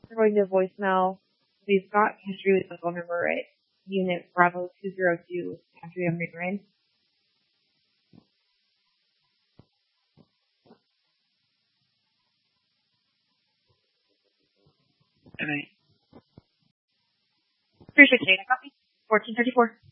We're going to voicemail. We've got Country with the phone number at Unit Bravo 202, Country on Ring. All right. 368, I copy. 1434.